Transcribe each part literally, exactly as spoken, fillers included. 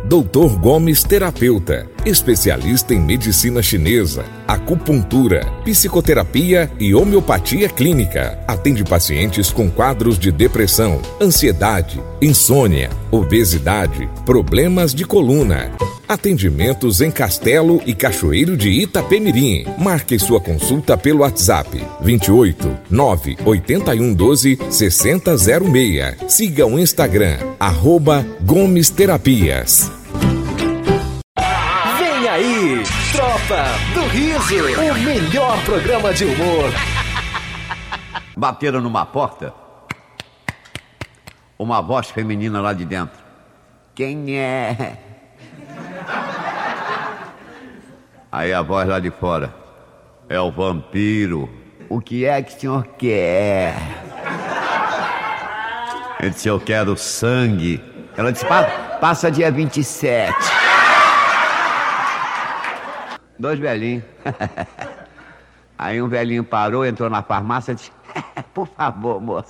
doutor Gomes Terapeuta, especialista em medicina chinesa, acupuntura, psicoterapia e homeopatia clínica. Atende pacientes com quadros de depressão, ansiedade, insônia, obesidade, problemas de coluna. Atendimentos em Castelo e Cachoeiro de Itapemirim. Marque sua consulta pelo WhatsApp vinte e oito, nove oito um, doze, sessenta zero seis. Siga o Instagram, arroba Gomes Terapias. Vem aí, Tropa do Riso, o melhor programa de humor. Bateram numa porta, uma voz feminina lá de dentro. Quem é? Aí a voz lá de fora. É o vampiro. O que é que o senhor quer? Ele disse, eu quero sangue. Ela disse, passa dia vinte e sete. Dois velhinhos. Aí um velhinho parou, entrou na farmácia e disse, por favor, moça.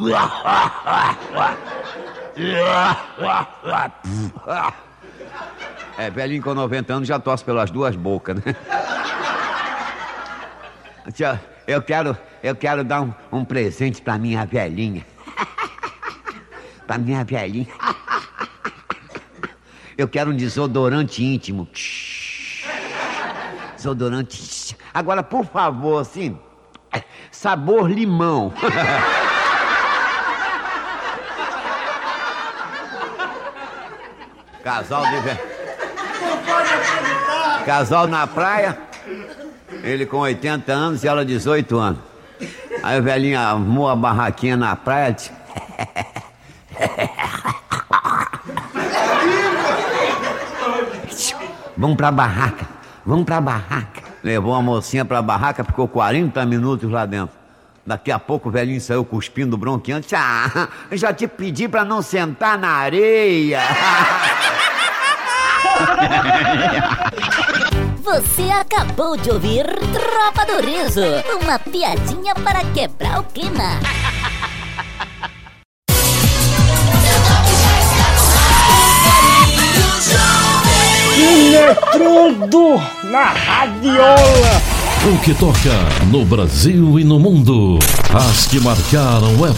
É, velhinho com noventa anos já tosse pelas duas bocas, né? Eu quero, eu quero dar um, um presente pra minha velhinha. Pra minha velhinha. Eu quero um desodorante íntimo. Desodorante. Agora, por favor, assim, sabor limão. Casal de velho. Casal na praia, ele com oitenta anos e ela dezoito anos. Aí o velhinho armou a barraquinha na praia, disse... Vamos pra barraca, vamos pra barraca. Levou a mocinha pra barraca, ficou quarenta minutos lá dentro. Daqui a pouco o velhinho saiu cuspindo bronqueante. Ah, eu já te pedi pra não sentar na areia. Você acabou de ouvir Tropa do Riso, uma piadinha para quebrar o clima. Penetrando na radiola. O que toca no Brasil e no mundo. As que marcaram época.